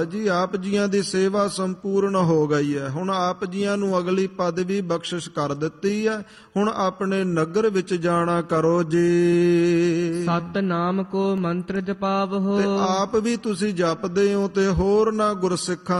ਜੀ ਆਪ ਜੀਆਂ ਦੀ ਸੇਵਾ ਸੰਪੂਰਨ ਹੋ ਗਈ ਹੈ। ਹੁਣ ਆਪ ਜੀਆਂ ਨੂੰ ਅਗਲੀ ਪਦਵੀ ਬਖਸ਼ਿਸ਼ ਕਰ ਦਿੱਤੀ ਹੈ। ਹੁਣ ਆਪਣੇ ਨਗਰ ਵਿੱਚ ਜਾਣਾ ਕਰੋ ਜੀ। ਸਤਿਨਾਮ ਕੋ ਮੰਤਰ ਜਪਾਵਹੋ। ਤੇ ਆਪ ਵੀ ਤੁਸੀਂ ਜਪਦੇ ਹੋ ਤੇ ਹੋਰ ਨਾ ਗੁਰਸਿੱਖਾਂ